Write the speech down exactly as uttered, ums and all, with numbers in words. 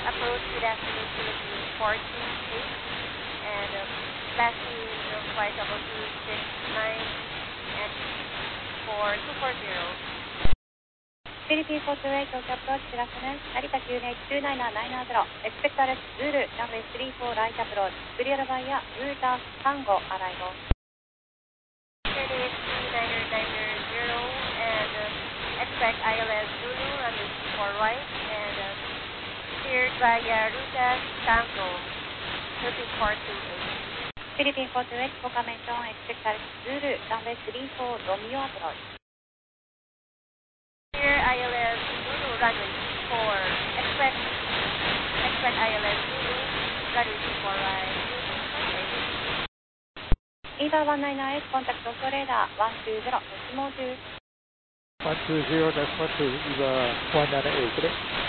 approach good afternoon Philippines four two eight, and uh, lastly the flight double two six nine and for two four zero. Philippine four two eight, Tokyo approach, good afternoon. Narita Q N H two nine nine nine zero, expect Alex Zulu, runway three four right approach, clear via Utah Tango arrival. Q N H two nine nine zero and uh, expect I L S Zulu, runway three four right, and uh, cleared via Utah Tango, Philippine four two eight. Philippine four two eight, confirmation, expect Alex Zulu, runway three four Romeo approach. Clear I L S Zulu, runway three four, expect, expect I L S Zulu, runway three four right. Eva one nine nine eight, contact Oslo radar one two zero, decimal two. one two zero, decimal two, Eva one nine eight.